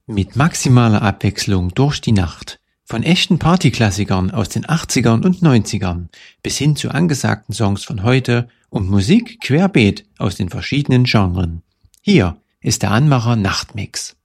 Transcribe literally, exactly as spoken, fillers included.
Mit maximaler Abwechslung durch die Nacht. Von echten Partyklassikern aus den achtzigern und neunzigern bis hin zu angesagten Songs von heute und Musik querbeet aus den verschiedenen Genren. Hier ist der Anmacher Nachtmix.